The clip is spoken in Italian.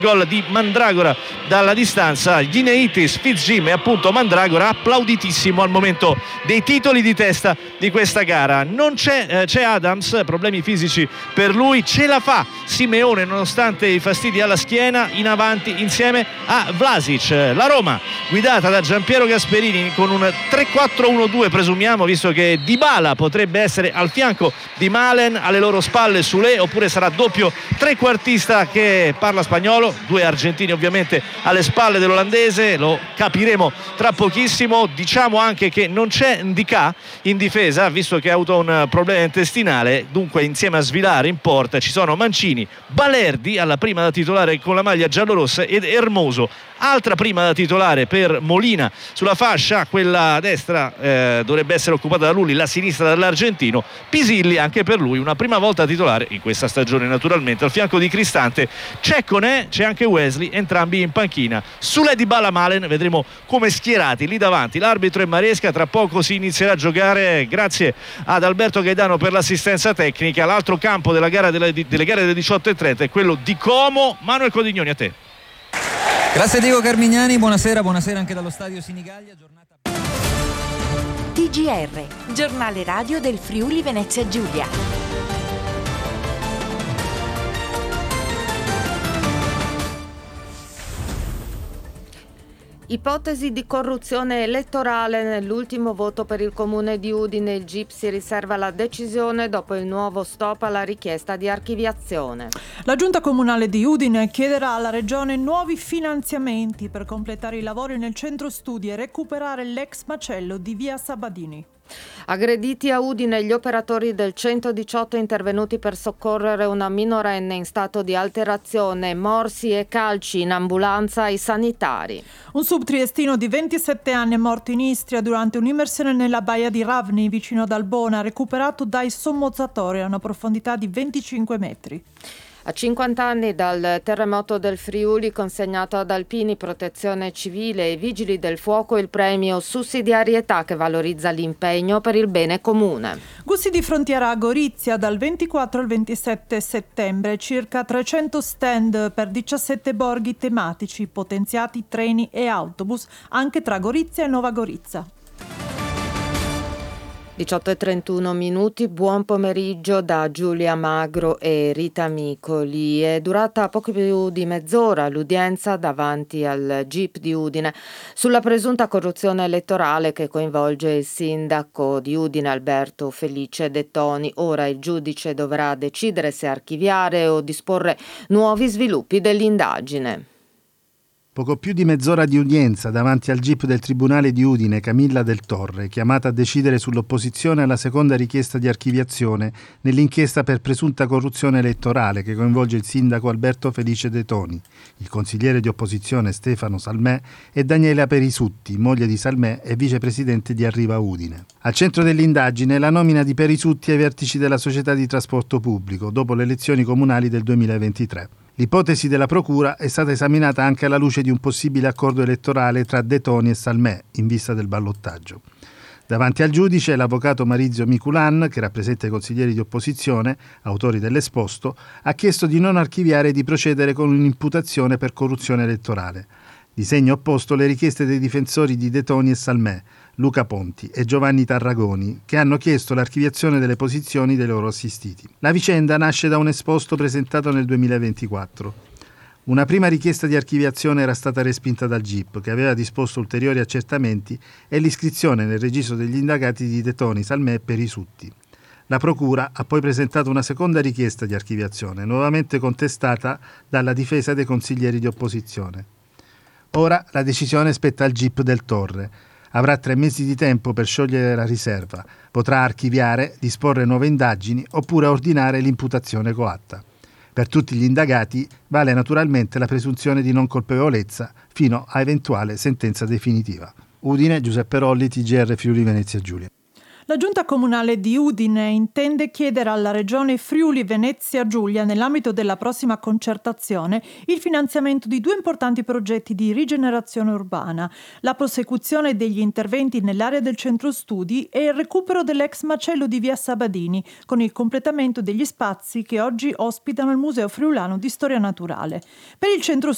Gol di Mandragora dalla distanza, Gineitis, Fitzjim e appunto Mandragora applauditissimo al momento dei titoli di testa di questa gara. Non c'è Adams, problemi fisici per lui, ce la fa Simeone nonostante i fastidi alla schiena in avanti insieme a Vlasic. La Roma guidata da Giampiero Gasperini con un 3-4-1-2 presumiamo, visto che Dybala potrebbe essere al fianco di Malen, alle loro spalle Soulé, oppure sarà doppio trequartista che parla spagnolo, due argentini ovviamente alle spalle dell'olandese, lo capiremo tra pochissimo. Diciamo anche che non c'è Ndicà in difesa, visto che ha avuto un problema intestinale, dunque insieme a Svilare in porta ci sono Mancini, Balerdi alla prima da titolare con la maglia giallorossa ed Hermoso, altra prima da titolare per Molina sulla fascia, quella destra dovrebbe essere occupata da Lulli, la sinistra dall'argentino. Pisilli anche per lui una prima volta titolare in questa stagione naturalmente, al fianco di Cristante c'è Koné, c'è anche Wesley, entrambi in panchina. Sulle Dybala, Malen, vedremo come schierati lì davanti l'arbitro e Maresca. Tra poco si inizierà a giocare, grazie ad Alberto Gaidano per l'assistenza tecnica. L'altro campo della gara delle gare delle 18:30 è quello di Como. Manuel Codignoni, a te. Grazie Diego Carmignani, buonasera anche dallo stadio Sinigallia. TGR, giornale radio del Friuli Venezia Giulia. Ipotesi di corruzione elettorale nell'ultimo voto per il comune di Udine. Il GIP si riserva la decisione dopo il nuovo stop alla richiesta di archiviazione. La giunta comunale di Udine chiederà alla regione nuovi finanziamenti per completare i lavori nel centro studi e recuperare l'ex macello di via Sabadini. Aggrediti a Udine gli operatori del 118 intervenuti per soccorrere una minorenne in stato di alterazione, morsi e calci in ambulanza ai sanitari. Un subtriestino di 27 anni è morto in Istria durante un'immersione nella baia di Ravni vicino ad Albona, recuperato dai sommozzatori a una profondità di 25 metri. A 50 anni dal terremoto del Friuli, consegnato ad Alpini, Protezione Civile e Vigili del Fuoco il premio Sussidiarietà, che valorizza l'impegno per il bene comune. Gusti di Frontiera a Gorizia dal 24 al 27 settembre, circa 300 stand per 17 borghi tematici, potenziati treni e autobus anche tra Gorizia e Nova Gorizia. 18:31 buon pomeriggio da Giulia Magro e Rita Micoli. È durata poco più di mezz'ora l'udienza davanti al GIP di Udine sulla presunta corruzione elettorale che coinvolge il sindaco di Udine Alberto Felice De Toni. Ora il giudice dovrà decidere se archiviare o disporre nuovi sviluppi dell'indagine. Poco più di mezz'ora di udienza davanti al GIP del Tribunale di Udine Camilla Del Torre, chiamata a decidere sull'opposizione alla seconda richiesta di archiviazione nell'inchiesta per presunta corruzione elettorale che coinvolge il sindaco Alberto Felice De Toni, il consigliere di opposizione Stefano Salmè e Daniela Perisutti, moglie di Salmè e vicepresidente di Arriva Udine. Al centro dell'indagine la nomina di Perisutti ai vertici della società di trasporto pubblico dopo le elezioni comunali del 2023. L'ipotesi della procura è stata esaminata anche alla luce di un possibile accordo elettorale tra De Toni e Salmè in vista del ballottaggio. Davanti al giudice l'avvocato Marizio Miculan, che rappresenta i consiglieri di opposizione, autori dell'esposto, ha chiesto di non archiviare e di procedere con un'imputazione per corruzione elettorale. Di segno opposto le richieste dei difensori di De Toni e Salmè, Luca Ponti e Giovanni Tarragoni, che hanno chiesto l'archiviazione delle posizioni dei loro assistiti. La vicenda nasce da un esposto presentato nel 2024. Una prima richiesta di archiviazione era stata respinta dal GIP, che aveva disposto ulteriori accertamenti e l'iscrizione nel registro degli indagati di De Toni, Salmè e Perisutti. La procura ha poi presentato una seconda richiesta di archiviazione, nuovamente contestata dalla difesa dei consiglieri di opposizione. Ora la decisione spetta al GIP del Torre. Avrà 3 mesi di tempo per sciogliere la riserva, potrà archiviare, disporre nuove indagini oppure ordinare l'imputazione coatta. Per tutti gli indagati vale naturalmente la presunzione di non colpevolezza fino a eventuale sentenza definitiva. Udine, Giuseppe Rolli, TGR Friuli Venezia Giulia. La Giunta Comunale di Udine intende chiedere alla Regione Friuli Venezia Giulia, nell'ambito della prossima concertazione, il finanziamento di 2 importanti progetti di rigenerazione urbana, la prosecuzione degli interventi nell'area del centro studi e il recupero dell'ex macello di via Sabadini, con il completamento degli spazi che oggi ospitano il Museo Friulano di Storia Naturale. Per il centro